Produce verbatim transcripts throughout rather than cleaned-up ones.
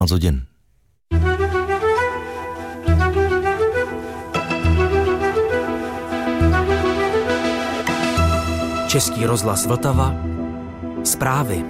hodin. Český rozhlas Vltava. Zprávy.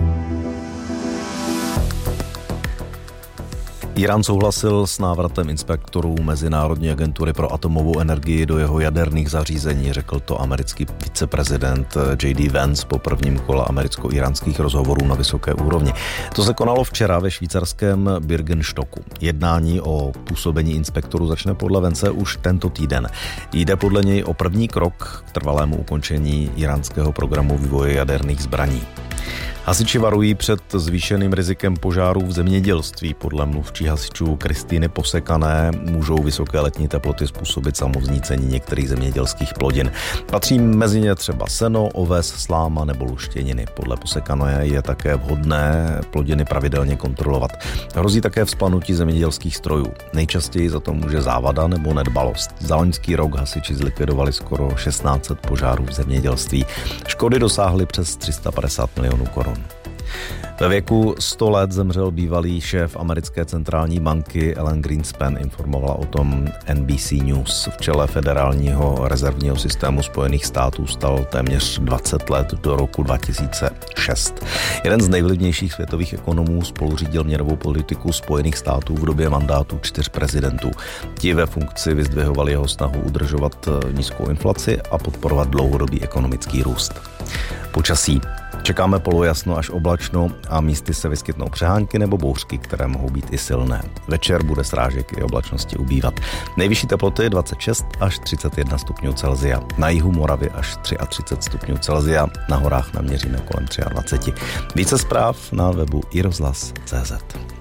Írán souhlasil s návratem inspektorů Mezinárodní agentury pro atomovou energii do jeho jaderných zařízení, řekl to americký viceprezident J D Vance po prvním kole americko-íránských rozhovorů na vysoké úrovni. To se konalo včera ve švýcarském Birkenstocku. Jednání o působení inspektorů začne podle Vance už tento týden. Jde podle něj o první krok k trvalému ukončení íránského programu vývoje jaderných zbraní. Hasiči varují před zvýšeným rizikem požárů v zemědělství. Podle mluvčí hasičů Kristýny Posekané můžou vysoké letní teploty způsobit samovznícení některých zemědělských plodin. Patří mezi ně třeba seno, oves, sláma nebo luštěniny. Podle Posekané je také vhodné plodiny pravidelně kontrolovat. Hrozí také vzplanutí zemědělských strojů. Nejčastěji za to může závada nebo nedbalost. Za loňský rok hasiči zlikvidovali skoro šestnáct set požárů v zemědělství. Škody dosáhly přes tři sta padesát milionů korun. Ve věku sto let zemřel bývalý šéf americké centrální banky Alan Greenspan, informovala o tom N B C News. V čele federálního rezervního systému Spojených států stal téměř dvacet let do roku dva tisíce šest. Jeden z nejvlivnějších světových ekonomů spoluřídil měnovou politiku Spojených států v době mandátu čtyř prezidentů. Ti ve funkci vyzdvihovali jeho snahu udržovat nízkou inflaci a podporovat dlouhodobý ekonomický růst. Počasí. Čekáme polojasno až oblačno a místy se vyskytnou přehánky nebo bouřky, které mohou být i silné. Večer bude srážek i oblačnosti ubývat. Nejvyšší teploty dvacet šest až třicet jedna stupňů Celsia. Na jihu Moravy až třicet tři stupňů Celsia. Na horách naměříme kolem dvacet tři. Více zpráv na webu i rozhlas tečka cé zet.